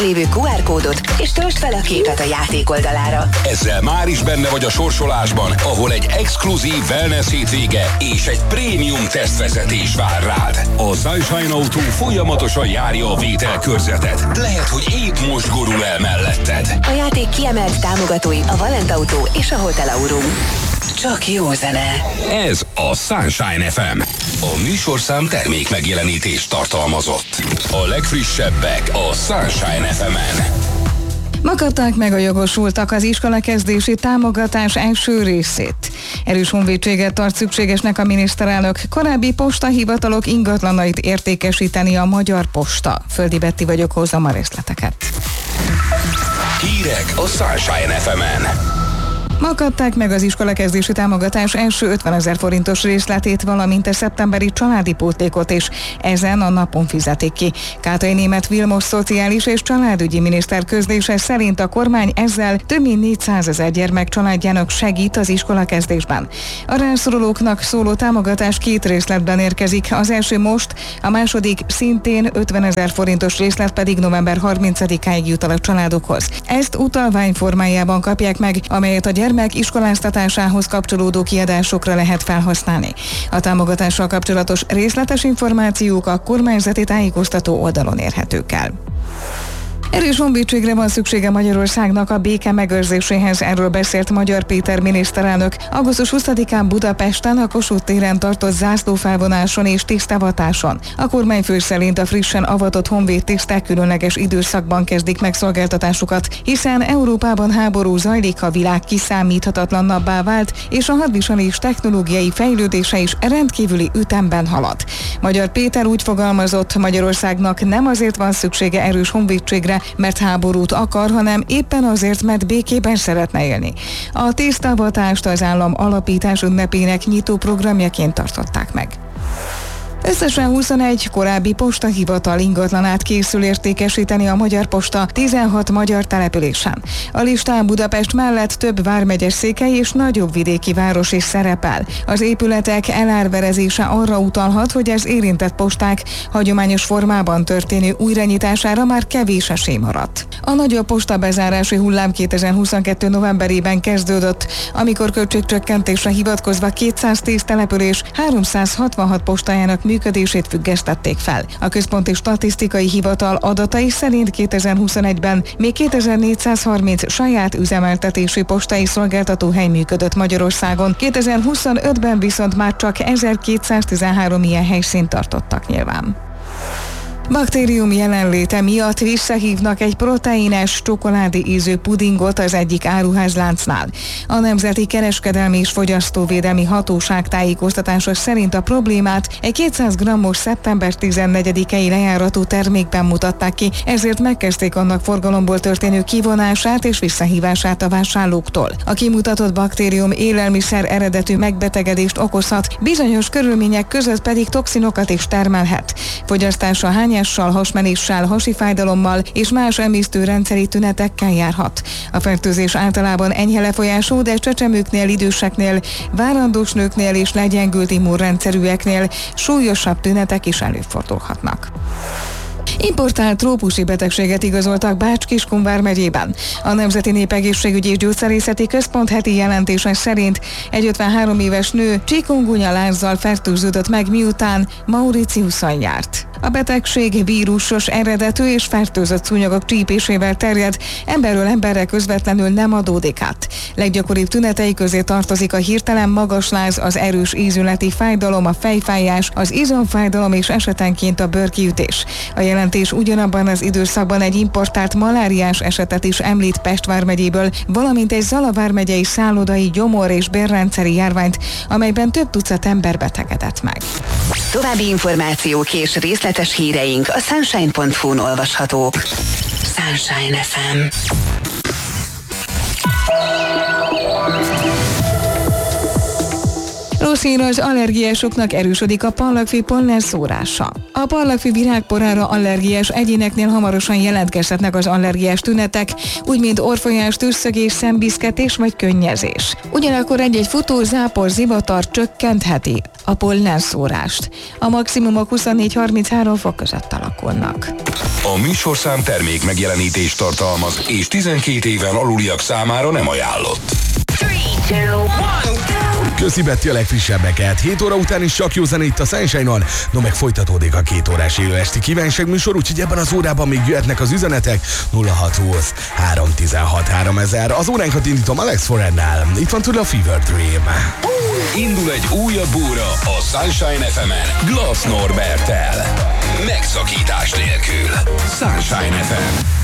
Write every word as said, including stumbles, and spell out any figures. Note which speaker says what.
Speaker 1: lévő kú ár kódot, és töltsd fel a képet a játék oldalára.
Speaker 2: Ezzel már is benne vagy a sorsolásban, ahol egy exkluzív wellness hétvége és egy prémium tesztvezetés vár rád. A Sunshine Auto folyamatosan járja a vételkörzetet. Lehet, hogy épp most gurul el melletted.
Speaker 1: A játék kiemelt támogatói a Valent Auto és a Hotel Aurum. Csak jó zene.
Speaker 2: Ez a Sunshine ef em. A műsorszám termék megjelenítést tartalmazott. A legfrissebbek a Sunshine ef emen.
Speaker 3: Ma kapták meg a jogosultak az iskolakezdési támogatás első részét. Erős honvédséget tart szükségesnek a miniszterelnök. Korábbi postahivatalok ingatlanait értékesíteni a Magyar Posta. Földi Betti vagyok, hozzam a részleteket.
Speaker 2: Hírek a Sunshine ef emen.
Speaker 3: Ma kapták meg az iskolakezdési támogatás első ötvenezer forintos részletét, valamint a szeptemberi családi pótlékot is. Ezen a napon fizetik ki. Kátai Németh Vilmos szociális és családügyi miniszter közlése szerint a kormány ezzel több mint négyszázezer gyermek családjának segít az iskolakezdésben. A rászorulóknak szóló támogatás két részletben érkezik. Az első most, a második szintén ötvenezer forintos részlet pedig november harmincadikáig jut el a családokhoz. Ezt utalvány formájában kapják meg, amelyet a gyermek gyermek iskoláztatásához kapcsolódó kiadásokra lehet felhasználni. A támogatással kapcsolatos részletes információk a kormányzati tájékoztató oldalon érhetők el. Erős honvédségre van szüksége Magyarországnak a béke megőrzéséhez, erről beszélt Magyar Péter miniszterelnök augusztus huszadikán Budapesten a Kossuth téren tartott zászlófelvonáson és tisztavatáson. A kormányfő szerint a frissen avatott honvédtisztek különleges időszakban kezdik meg szolgáltatásukat, hiszen Európában háború zajlik, a világ kiszámíthatatlannabbá vált, és a hadviselés technológiai fejlődése is rendkívüli ütemben halad. Magyar Péter úgy fogalmazott, Magyarországnak nem azért van szüksége erős honvédségre, mert háborút akar, hanem éppen azért, mert békében szeretne élni. A tisztavatást az állam alapítás ünnepének nyitó programjaként tartották meg. Összesen huszonegy korábbi postahivatal ingatlanát készül értékesíteni a Magyar Posta tizenhat magyar településen. A listán Budapest mellett több vármegyes székely és nagyobb vidéki város is szerepel. Az épületek elárverezése arra utalhat, hogy az érintett posták hagyományos formában történő újranyitására már kevés esély maradt. A nagyobb posta bezárási hullám kétezer-huszonkettő novemberében kezdődött, amikor költségcsökkentésre hivatkozva kétszáztíz település háromszázhatvanhat postájának működését függesztették fel. A Központi Statisztikai Hivatal adatai szerint kétezer-huszonegyben még kétezer-négyszázharminc saját üzemeltetési postai szolgáltatóhely működött Magyarországon, kétezer-huszonötben viszont már csak ezerkétszáztizenhárom ilyen helyszínt tartottak nyilván. Baktérium jelenléte miatt visszahívnak egy proteínes, csokoládé ízű pudingot az egyik áruházláncnál. A Nemzeti Kereskedelmi és Fogyasztóvédelmi Hatóság tájékoztatása szerint a problémát egy kétszáz grammos szeptember tizennegyedikei lejáratú termékben mutatták ki, ezért megkezdték annak forgalomból történő kivonását és visszahívását a vásárlóktól. A kimutatott baktérium élelmiszer eredetű megbetegedést okozhat, bizonyos körülmények között pedig toxinokat is termelhet. Fogyasztása hányással, hasmenéssel, hasi fájdalommal és más emésztőrendszeri tünetekkel járhat. A fertőzés általában enyhe lefolyású, de csecsemőknél, időseknél, várandós nőknél és legyengült immunrendszerűeknél súlyosabb tünetek is előfordulhatnak. Importált trópusi betegséget igazoltak Bács-Kiskun vármegyében. A Nemzeti Népegészségügyi és Gyógyszerészeti Központ heti jelentése szerint egy ötvenhárom éves nő chikungunya lázzal fertőződött meg, miután Mauritiuson járt. A betegség vírusos eredetű és fertőzött szúnyogok csípésével terjed, emberről emberre közvetlenül nem adódik át. Leggyakoribb tünetei közé tartozik a hirtelen magas láz, az erős ízületi fájdalom, a fejfájás, az izomfájdalom és esetenként a bőrkiütés. A jelentés ugyanabban az időszakban egy importált maláriás esetet is említ Pest vármegyéből, valamint egy Zala vármegyei szállodai gyomor- és bérrendszeri járványt, amelyben több tucat ember betegedett meg.
Speaker 1: További információk és részletes híreink a sunshine pont hu-n olvashatók. Sunshine ef em.
Speaker 3: Rossz Plusz az allergiásoknak erősödik a pallagfi pollen szórása. A pallagfi virágporára allergiás egyéneknél hamarosan jelentkezhetnek az allergiás tünetek, úgy mint orfolyás, tüsszögés, szembiszketés vagy könnyezés. Ugyanakkor egy-egy futó, zápor, zivatar csökkentheti a pollenszórást. A maximumok huszonnégy-harminchárom fok között alakulnak.
Speaker 2: A műsorszám termék megjelenítést tartalmaz, és tizenkét éven aluliak számára nem ajánlott.
Speaker 4: Köszi Betty a legfrissebbeket. hét óra után is csak jó zene itt a Sunshine-on, no meg folytatódik a két órás élő esti kívánság műsor, úgyhogy ebben az órában még jöhetnek az üzenetek. Nulla hat húsz három tizenhat háromezer. Az óránkat indítom Alex Forrennál. Itt van tőle a Fever Dream.
Speaker 2: Indul egy újabb óra a Sunshine ef emen Glass Norberttel. Megszakítás nélkül. Sunshine ef em.